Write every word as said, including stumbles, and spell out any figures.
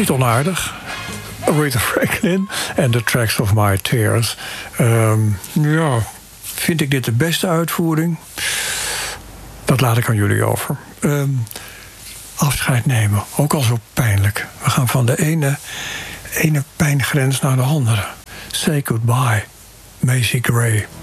niet onaardig. Aretha Franklin en The Tracks of My Tears. Um, ja, vind ik dit de beste uitvoering? Dat laat ik aan jullie over. Um, afscheid nemen, ook al zo pijnlijk. We gaan van de ene, ene pijngrens naar de andere. Say goodbye, Macy Gray.